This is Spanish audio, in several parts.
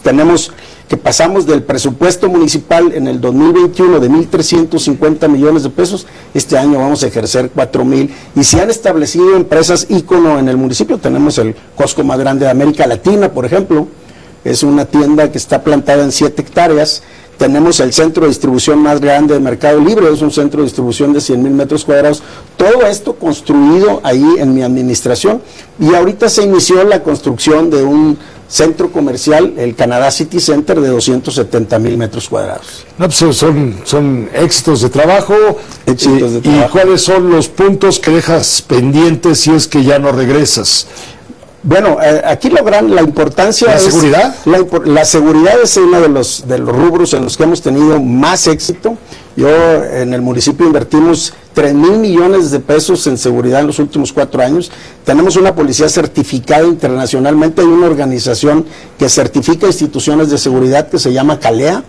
tenemos que pasamos del presupuesto municipal en el 2021 de 1,350 millones de pesos, este año vamos a ejercer 4,000, y se han establecido empresas ícono en el municipio. Tenemos el Costco más grande de América Latina, por ejemplo, es una tienda que está plantada en 7 hectáreas. Tenemos el centro de distribución más grande de Mercado Libre, es un centro de distribución de 100,000 metros cuadrados. Todo esto construido ahí en mi administración, y ahorita se inició la construcción de un centro comercial, el Canadá City Center, de 270,000 metros cuadrados. No, pues son éxitos de trabajo. Éxitos de trabajo. ¿Y cuáles son los puntos que dejas pendientes si es que ya no regresas? Bueno, aquí la importancia ¿La es... seguridad? La seguridad es uno de los rubros en los que hemos tenido más éxito. Yo en el municipio invertimos 3,000 millones de pesos en seguridad en los últimos 4 años. Tenemos una policía certificada internacionalmente. Hay una organización que certifica instituciones de seguridad que se llama CALEA.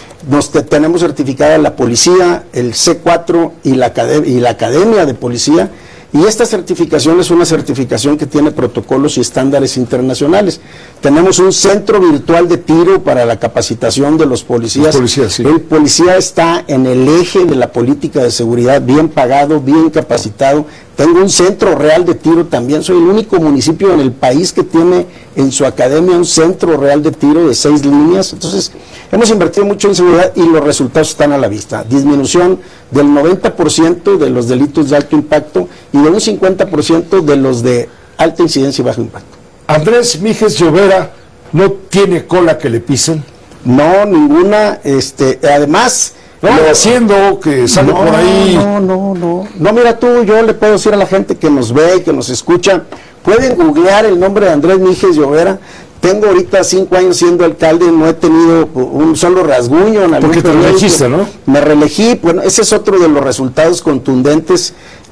Tenemos certificada la policía, el C4 y la Academia de Policía. Y esta certificación es una certificación que tiene protocolos y estándares internacionales. Tenemos un centro virtual de tiro para la capacitación de los policías. Sí. El policía está en el eje de la política de seguridad, bien pagado, bien capacitado. Tengo un centro real de tiro también. Soy el único municipio en el país que tiene en su academia un centro real de tiro de 6 líneas. Entonces, hemos invertido mucho en seguridad y los resultados están a la vista. Disminución del 90% de los delitos de alto impacto y de un 50% de los de alta incidencia y bajo impacto. Andrés Míjez Llovera, ¿no tiene cola que le pisen? No, ninguna. Además... No, haciendo que sale por ahí. No, mira tú, yo le puedo decir a la gente que nos ve y que nos escucha, pueden googlear el nombre de Andrés Míjez Llovera. Tengo ahorita 5 años siendo alcalde, no he tenido un solo rasguño en algún Porque te reelegiste, ¿no? Me reelegí, bueno, ese es otro de los resultados contundentes.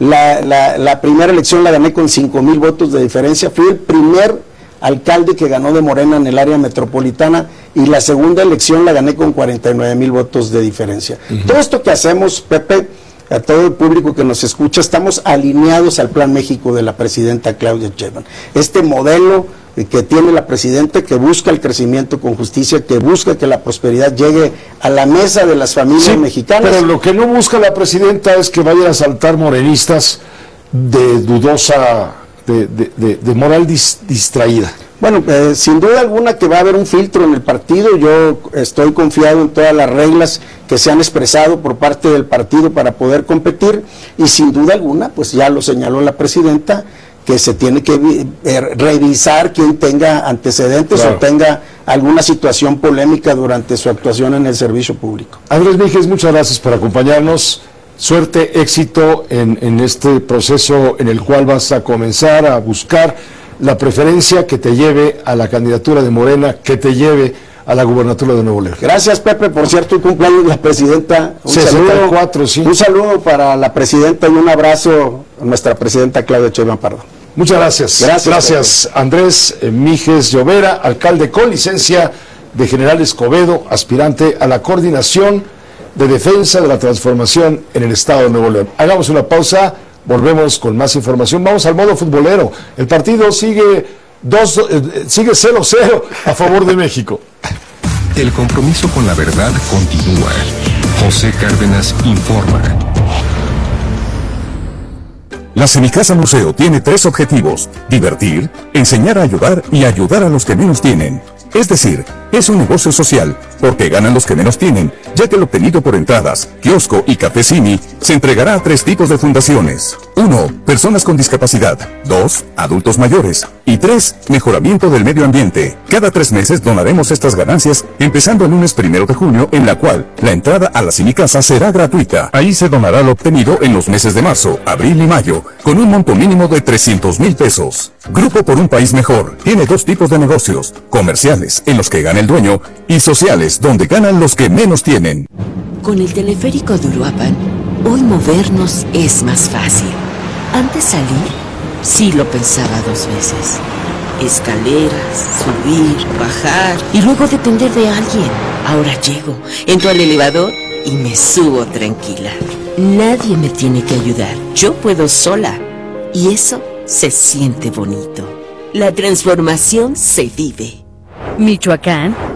La primera elección la gané con 5,000 votos de diferencia, fui el primer alcalde que ganó de Morena en el área metropolitana, y la segunda elección la gané con 49,000 votos de diferencia. Todo esto que hacemos, Pepe, a todo el público que nos escucha, estamos alineados al Plan México de la presidenta Claudia Sheinbaum. Este modelo que tiene la presidenta, que busca el crecimiento con justicia, que busca que la prosperidad llegue a la mesa de las familias mexicanas. Pero lo que no busca la presidenta es que vayan a saltar morenistas de dudosa, de moral distraída. Bueno, sin duda alguna que va a haber un filtro en el partido. Yo estoy confiado en todas las reglas que se han expresado por parte del partido para poder competir, y sin duda alguna, pues ya lo señaló la presidenta, que se tiene que revisar quien tenga antecedentes, claro, o tenga alguna situación polémica durante su actuación en el servicio público. Andrés Míjez, muchas gracias por acompañarnos. Suerte, éxito en este proceso en el cual vas a comenzar a buscar la preferencia que te lleve a la candidatura de Morena, que te lleve a la gubernatura de Nuevo León. Gracias, Pepe. Por cierto, el cumpleaños de la presidenta. Un saludo para la presidenta y un abrazo a nuestra presidenta Claudia Sheinbaum Pardo. Muchas gracias. Gracias, Andrés Míjez Llovera, alcalde con licencia de General Escobedo, aspirante a la coordinación de defensa de la transformación en el estado de Nuevo León. Hagamos una pausa, volvemos con más información. Vamos al modo futbolero. El partido sigue 0-0 a favor de México. El compromiso con la verdad continúa. José Cárdenas informa. La Semicasa Museo tiene 3 objetivos: divertir, enseñar a ayudar y ayudar a los que menos tienen. Es decir, es un negocio social, porque ganan los que menos tienen, ya que lo obtenido por entradas, kiosco y café Cini se entregará a 3 tipos de fundaciones. 1. Personas con discapacidad. 2. Adultos mayores. Y 3. Mejoramiento del medio ambiente. Cada 3 meses donaremos estas ganancias, empezando el lunes 1 de junio, en la cual la entrada a la Semicasa será gratuita. Ahí se donará lo obtenido en los meses de marzo, abril y mayo, con un monto mínimo de 300,000 pesos. Grupo por un País Mejor tiene 2 tipos de negocios: comerciales, en los que gana el dueño, y sociales, donde ganan los que menos tienen. Con el teleférico de Uruapan, hoy movernos es más fácil. Antes salir, sí lo pensaba 2 veces. Escaleras, subir, bajar y luego depender de alguien. Ahora llego, entro al elevador y me subo tranquila. Nadie me tiene que ayudar, yo puedo sola. Y eso se siente bonito. La transformación se vive. Michoacán